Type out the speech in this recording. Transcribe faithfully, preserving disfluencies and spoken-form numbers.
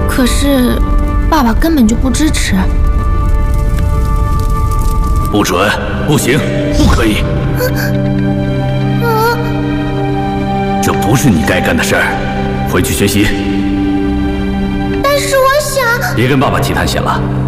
可是爸爸根本就不支持。 不准，不行，不可以。 啊！ 这不是你该干的事儿，回去学习。 但是我想…… 别跟爸爸提探险了。